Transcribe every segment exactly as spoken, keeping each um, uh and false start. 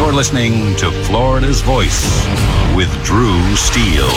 You're listening to Florida's Voice with Drew Steele.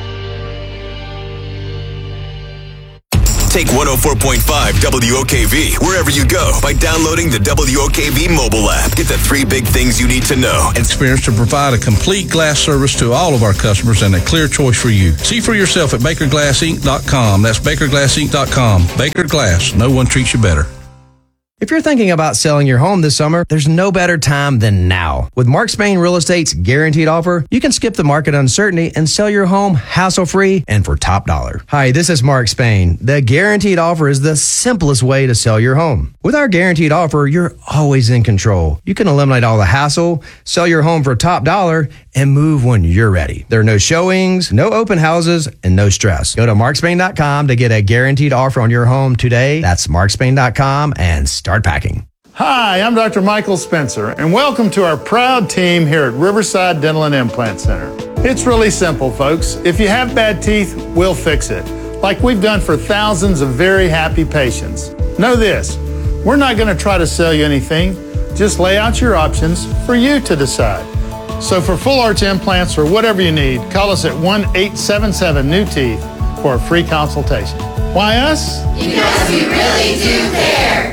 Take one oh four point five W O K V wherever you go by downloading the W O K V mobile app. Get the three big things you need to know. Experience to provide a complete glass service to all of our customers and a clear choice for you. See for yourself at Baker Glass Inc dot com. That's Baker Glass Inc dot com. Baker Glass. No one treats you better. If you're thinking about selling your home this summer, there's no better time than now. With Mark Spain Real Estate's guaranteed offer, you can skip the market uncertainty and sell your home hassle-free and for top dollar. Hi, this is Mark Spain. The guaranteed offer is the simplest way to sell your home. With our guaranteed offer, you're always in control. You can eliminate all the hassle, sell your home for top dollar, and move when you're ready. There are no showings, no open houses, and no stress. Go to mark spain dot com to get a guaranteed offer on your home today. That's mark spain dot com and start packing. Hi, I'm Doctor Michael Spencer, and welcome to our proud team here at Riverside Dental and Implant Center. It's really simple, folks. If you have bad teeth, we'll fix it, like we've done for thousands of very happy patients. Know this, we're not going to try to sell you anything. Just lay out your options for you to decide. So for full arch implants or whatever you need, call us at one eight seven seven new teeth for a free consultation. Why us? Because we really do care.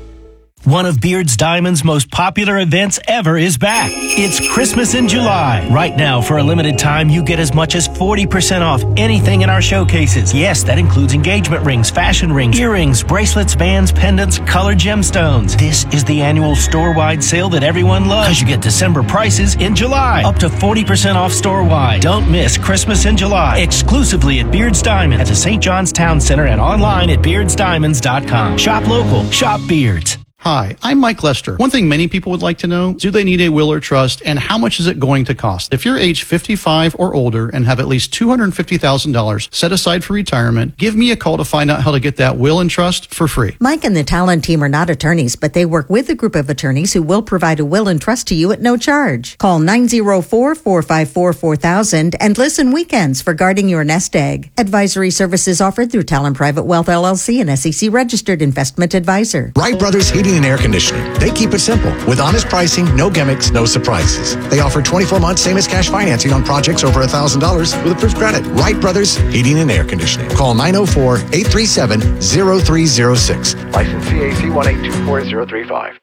One of Beard's Diamond's most popular events ever is back. It's Christmas in July. Right now, for a limited time, you get as much as forty percent off anything in our showcases. Yes, that includes engagement rings, fashion rings, earrings, bracelets, bands, pendants, colored gemstones. This is the annual store-wide sale that everyone loves, because you get December prices in July. Up to forty percent off store-wide. Don't miss Christmas in July. Exclusively at Beard's Diamond at the Saint John's Town Center and online at beards diamonds dot com. Shop local. Shop Beards. Hi, I'm Mike Lester. One thing many people would like to know, do they need a will or trust, and how much is it going to cost? If you're age fifty-five or older and have at least two hundred fifty thousand dollars set aside for retirement, give me a call to find out how to get that will and trust for free. Mike and the Talon team are not attorneys, but they work with a group of attorneys who will provide a will and trust to you at no charge. Call nine oh four, four five four, four thousand and listen weekends for guarding your nest egg. Advisory services offered through Talon Private Wealth L L C, an S E C registered investment advisor. Wright Brothers Heating and Air Conditioning. They keep it simple with honest pricing, no gimmicks, no surprises. They offer twenty-four month same as cash financing on projects over one thousand dollars with approved credit. Wright Brothers Heating and Air Conditioning. Call nine oh four, eight three seven, oh three oh six. License C A C one eight two four zero three five.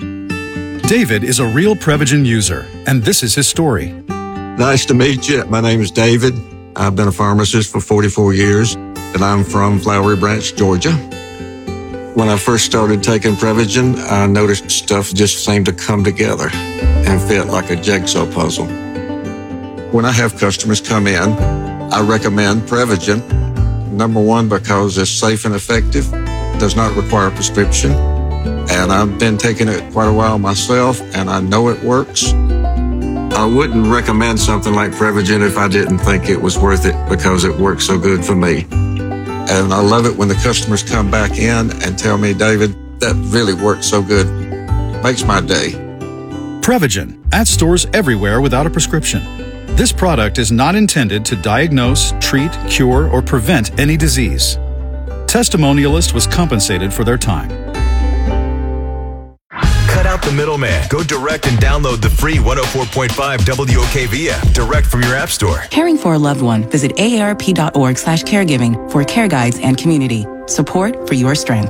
David is a real Prevagen user, and this is his story. Nice to meet you. My name is David. I've been a pharmacist for forty-four years, and I'm from Flowery Branch, Georgia. When I first started taking Prevagen, I noticed stuff just seemed to come together and fit like a jigsaw puzzle. When I have customers come in, I recommend Prevagen. Number one, because it's safe and effective, does not require a prescription, and I've been taking it quite a while myself, and I know it works. I wouldn't recommend something like Prevagen if I didn't think it was worth it because it works so good for me. And I love it when the customers come back in and tell me, David, that really worked so good. Makes my day. Prevagen, at stores everywhere without a prescription. This product is not intended to diagnose, treat, cure, or prevent any disease. Testimonialist was compensated for their time. Cut out the middleman. Go direct and download the free one oh four point five W O K V app direct from your app store. Caring for a loved one. Visit A A R P dot org slash caregiving for care guides and community. Support for your strength.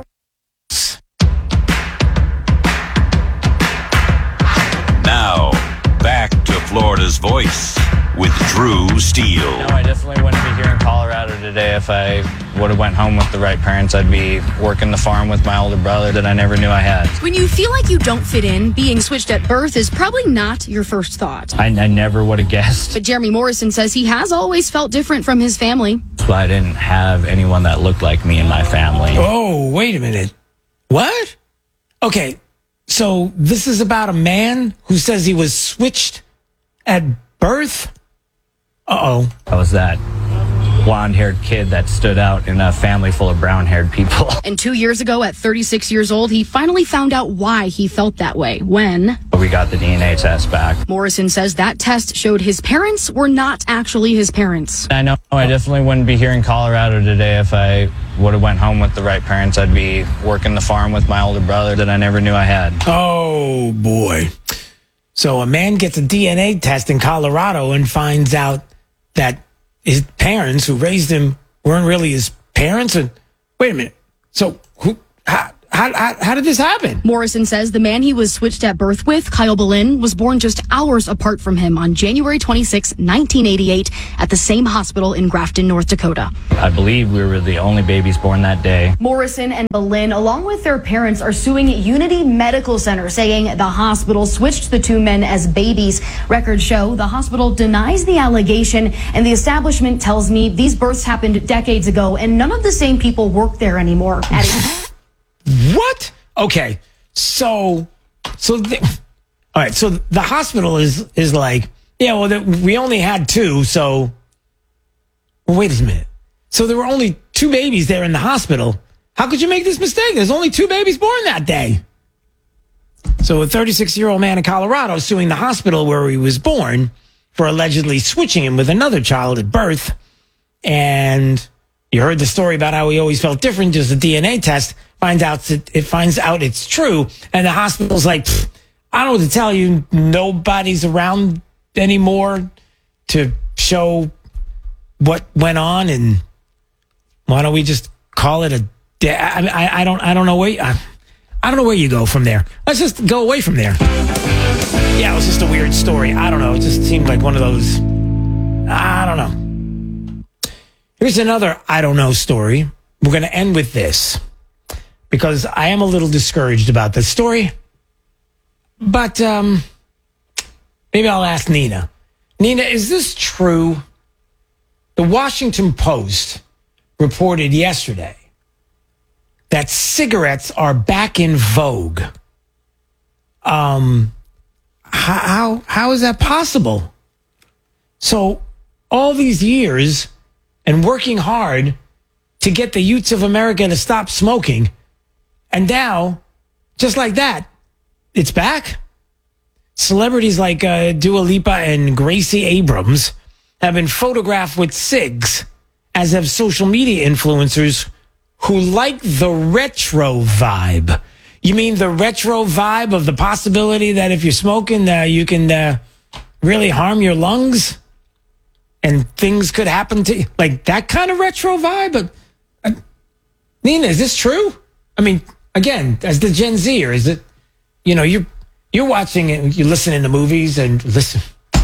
Now, back to Florida's Voice with Drew Steele. No, I definitely wouldn't be here in Colorado today if I would have went home with the right parents. I'd be working the farm with my older brother that I never knew I had. When you feel like you don't fit in, being switched at birth is probably not your first thought. I, I never would have guessed. But Jeremy Morrison says he has always felt different from his family. That's why I didn't have anyone that looked like me in my family. Oh, wait a minute. What? Okay, so this is about a man who says he was switched at birth? Uh-oh. I was that blonde-haired kid that stood out in a family full of brown-haired people. And two years ago, at thirty-six years old, he finally found out why he felt that way when we got the D N A test back. Morrison says that test showed his parents were not actually his parents. I know I definitely wouldn't be here in Colorado today if I would have went home with the right parents. I'd be working the farm with my older brother that I never knew I had. Oh, boy. So a man gets a D N A test in Colorado and finds out that his parents who raised him weren't really his parents. And wait a minute. So who, how, how, how, how did this happen? Morrison says the man he was switched at birth with, Kyle Boleyn, was born just hours apart from him on January twenty-sixth, nineteen eighty-eight at the same hospital in Grafton, North Dakota. I believe we were the only babies born that day. Morrison and Boleyn, along with their parents, are suing Unity Medical Center, saying the hospital switched the two men as babies. Records show the hospital denies the allegation, and the establishment tells me these births happened decades ago, and none of the same people work there anymore. What? Okay. So, so, the, all right. So the hospital is, is like, yeah, well, the, we only had two. So, well, wait a minute. So there were only two babies there in the hospital. How could you make this mistake? There's only two babies born that day. So a thirty-six-year-old man in Colorado suing the hospital where he was born for allegedly switching him with another child at birth. And you heard the story about how he always felt different. Just a D N A test finds out it finds out it's true, and the hospital's like, I don't know what to tell you. Nobody's around anymore to show what went on, and why don't we just call it a day? I, I, I don't I don't know where I, I don't know where you go from there. Let's just go away from there. Yeah, it was just a weird story. I don't know. It just seemed like one of those. I don't know. Here's another I don't know story. We're going to end with this because I am a little discouraged about this story. But um, maybe I'll ask Nina. Nina, is this true? The Washington Post reported yesterday that cigarettes are back in vogue. Um, how how, how is that possible? So all these years and working hard to get the youths of America to stop smoking, and now, just like that, it's back. Celebrities like uh, Dua Lipa and Gracie Abrams have been photographed with cigs, as have social media influencers who like the retro vibe. You mean the retro vibe of the possibility that if you're smoking, uh, you can uh, really harm your lungs and things could happen to you? Like that kind of retro vibe? Uh, Nina, is this true? I mean, again, as the Gen Zer, is it, you know, you're, you're watching it, you're listening to movies and listen.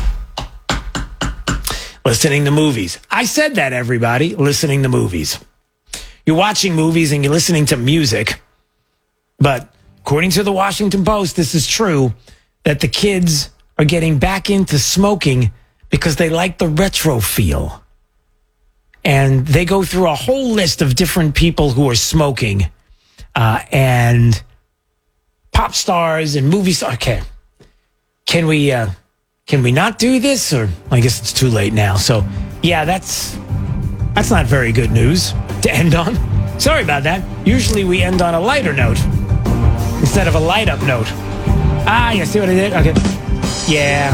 Listening to movies. I said that, everybody, listening to movies. You're watching movies and you're listening to music. But according to the Washington Post, this is true, that the kids are getting back into smoking because they like the retro feel. And they go through a whole list of different people who are smoking. Uh, and pop stars and movie stars. Okay. Can we... Uh, Can we not do this? Or I guess it's too late now. So, yeah, that's that's not very good news to end on. Sorry about that. Usually we end on a lighter note instead of a light up note. Ah, you see what I did? Okay. Yeah.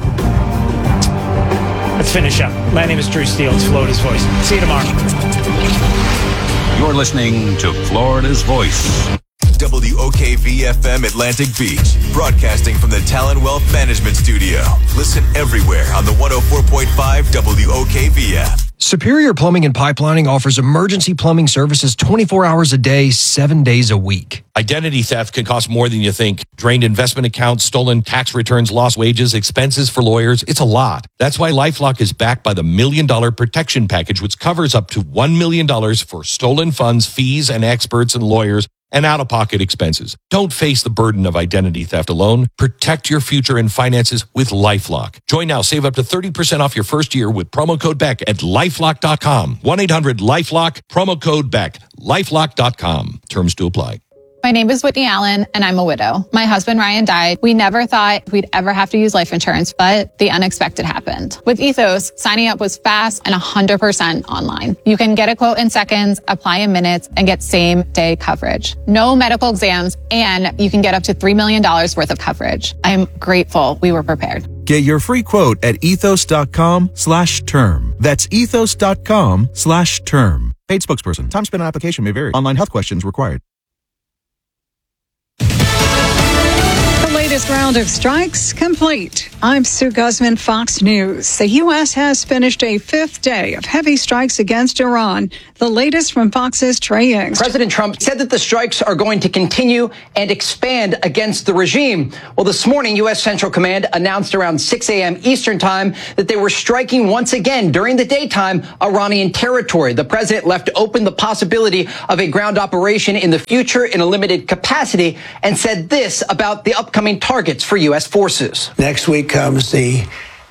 Let's finish up. My name is Drew Steele. It's Florida's Voice. See you tomorrow. You're listening to Florida's Voice. W O K V F M Atlantic Beach, broadcasting from the Talon Wealth Management Studio. Listen everywhere on the one oh four point five W O K V app. Superior Plumbing and Pipelining offers emergency plumbing services twenty-four hours a day, seven days a week. Identity theft can cost more than you think. Drained investment accounts, stolen tax returns, lost wages, expenses for lawyers. It's a lot. That's why LifeLock is backed by the Million Dollar Protection Package, which covers up to one million dollars for stolen funds, fees, and experts and lawyers, and out-of-pocket expenses. Don't face the burden of identity theft alone. Protect your future and finances with LifeLock. Join now. Save up to thirty percent off your first year with promo code Beck at lifelock dot com. one eight hundred lifelock, promo code Beck, lifelock dot com. Terms to apply. My name is Whitney Allen, and I'm a widow. My husband, Ryan, died. We never thought we'd ever have to use life insurance, but the unexpected happened. With Ethos, signing up was fast and one hundred percent online. You can get a quote in seconds, apply in minutes, and get same-day coverage. No medical exams, and you can get up to three million dollars worth of coverage. I'm grateful we were prepared. Get your free quote at ethos.com slash term. That's ethos.com slash term. Paid spokesperson. Time spent on application may vary. Online health questions required. latest round of strikes complete. I'm Sue Guzman, Fox News. The U S has finished a fifth day of heavy strikes against Iran. The latest from Fox's Trey Yingst. President Trump said that the strikes are going to continue and expand against the regime. Well, this morning, U S Central Command announced around six a.m. Eastern time that they were striking once again during the daytime Iranian territory. The president left open the possibility of a ground operation in the future in a limited capacity and said this about the upcoming targets for U S forces. Next week comes the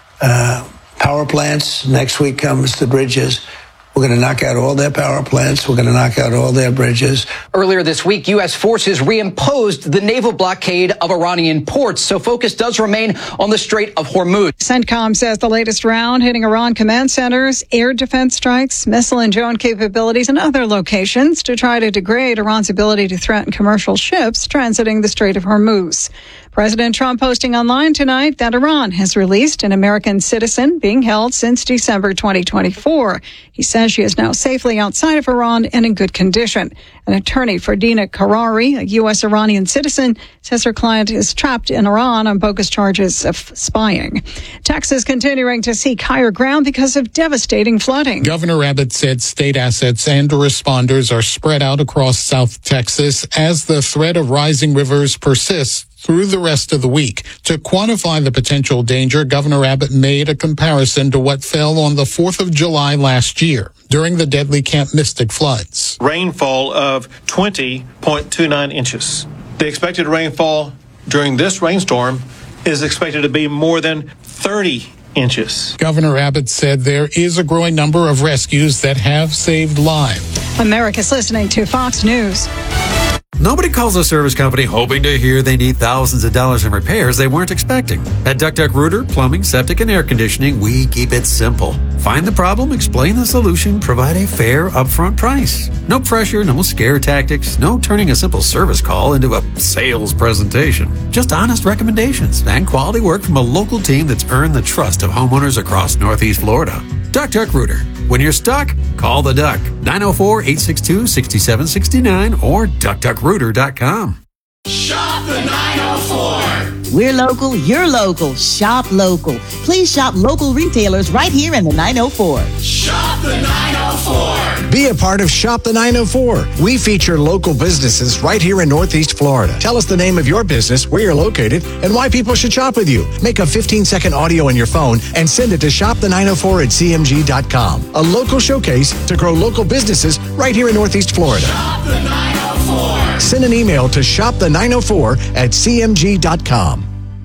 uh, power plants. Next week comes the bridges. We're going to knock out all their power plants. We're going to knock out all their bridges. Earlier this week, U S forces reimposed the naval blockade of Iranian ports, so focus does remain on the Strait of Hormuz. CENTCOM says the latest round hitting Iran command centers, air defense strikes, missile and drone capabilities, and other locations to try to degrade Iran's ability to threaten commercial ships transiting the Strait of Hormuz. President Trump posting online tonight that Iran has released an American citizen being held since December twenty twenty-four. He says she is now safely outside of Iran and in good condition. An attorney for Dina Karari, a U S Iranian citizen, says her client is trapped in Iran on bogus charges of spying. Texas continuing to seek higher ground because of devastating flooding. Governor Abbott said state assets and responders are spread out across South Texas as the threat of rising rivers persists through the rest of the week. To quantify the potential danger, Governor Abbott made a comparison to what fell on the fourth of July last year during the deadly Camp Mystic floods. Rainfall of twenty point two nine inches. The expected rainfall during this rainstorm is expected to be more than thirty inches. Governor Abbott said there is a growing number of rescues that have saved lives. America's listening to Fox News. Nobody calls a service company hoping to hear they need thousands of dollars in repairs they weren't expecting. At Duck Duck Rooter, Plumbing, Septic, and Air Conditioning, we keep it simple. Find the problem, explain the solution, provide a fair upfront price. No pressure, no scare tactics, no turning a simple service call into a sales presentation. Just honest recommendations and quality work from a local team that's earned the trust of homeowners across Northeast Florida. Duck Duck Rooter. When you're stuck, call the Duck. nine oh four, eight six two, six seven six nine or duck duck rooter dot com. Shop the nine oh four. We're local, you're local. Shop local. Please shop local retailers right here in the nine oh four. Shop the nine oh four. Be a part of Shop the nine oh four. We feature local businesses right here in Northeast Florida. Tell us the name of your business, where you're located, and why people should shop with you. Make a fifteen second audio in your phone and send it to shop the nine oh four at c m g dot com. A local showcase to grow local businesses right here in Northeast Florida. Shop the nine oh four. Send an email to shop the nine oh four at c m g dot com.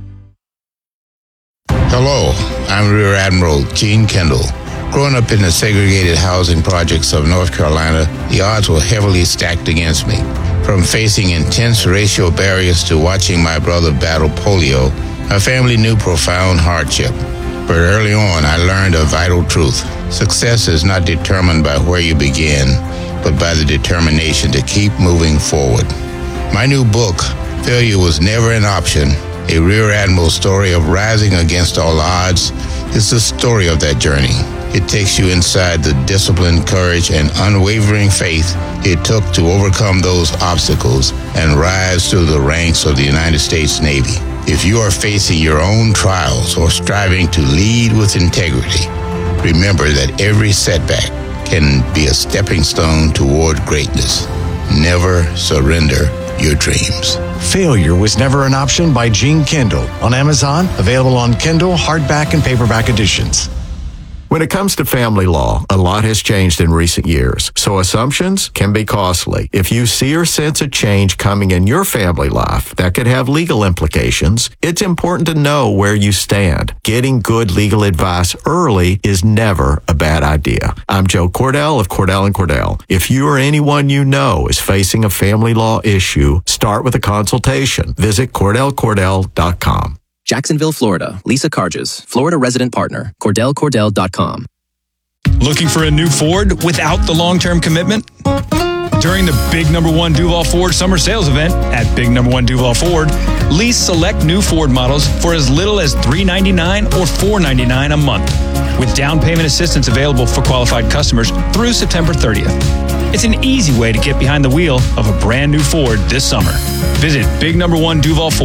Hello, I'm Rear Admiral Gene Kendall. Growing up in the segregated housing projects of North Carolina, the odds were heavily stacked against me. From facing intense racial barriers to watching my brother battle polio, my family knew profound hardship. But early on, I learned a vital truth. Success is not determined by where you begin, but by the determination to keep moving forward. My new book, Failure Was Never an Option, a Rear Admiral story of rising against all odds, is the story of that journey. It takes you inside the discipline, courage, and unwavering faith it took to overcome those obstacles and rise through the ranks of the United States Navy. If you are facing your own trials or striving to lead with integrity, remember that every setback can be a stepping stone toward greatness. Never surrender your dreams. Failure Was Never an Option by Gene Kendall. On Amazon, available on Kindle, hardback, and paperback editions. When it comes to family law, a lot has changed in recent years, so assumptions can be costly. If you see or sense a change coming in your family life that could have legal implications, it's important to know where you stand. Getting good legal advice early is never a bad idea. I'm Joe Cordell of Cordell and Cordell. If you or anyone you know is facing a family law issue, start with a consultation. Visit cordell cordell dot com. Jacksonville, Florida. Lisa Carges, Florida resident partner. cordell cordell dot com. Looking for a new Ford without the long-term commitment? During the Big Number One Duval Ford Summer Sales Event at Big Number One Duval Ford, lease select new Ford models for as little as three hundred ninety-nine dollars or four hundred ninety-nine dollars a month, with down payment assistance available for qualified customers through September thirtieth. It's an easy way to get behind the wheel of a brand new Ford this summer. Visit Big Number One Duval Ford,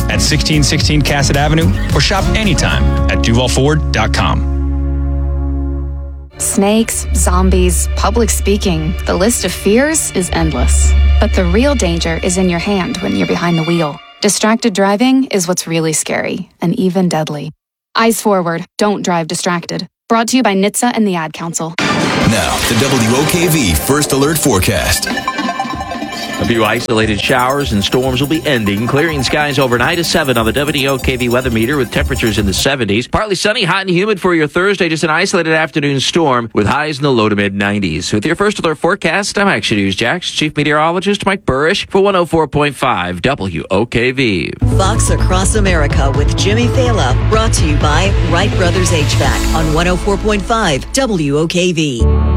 at sixteen sixteen Cassett Avenue or shop anytime at Duval Ford dot com. Snakes, zombies, public speaking, the list of fears is endless. But the real danger is in your hand when you're behind the wheel. Distracted driving is what's really scary and even deadly. Eyes forward, don't drive distracted. Brought to you by N H T S A and the Ad Council. Now, the W O K V First Alert Forecast. A few isolated showers and storms will be ending, clearing skies overnight. A seven on the W O K V weather meter with temperatures in the seventies. Partly sunny, hot and humid for your Thursday. Just an isolated afternoon storm with highs in the low to mid nineties. With your First Alert forecast, I'm Action News Jax Chief Meteorologist Mike Burrish for one oh four point five W O K V. Fox Across America with Jimmy Fala, brought to you by Wright Brothers H V A C on one oh four point five W O K V.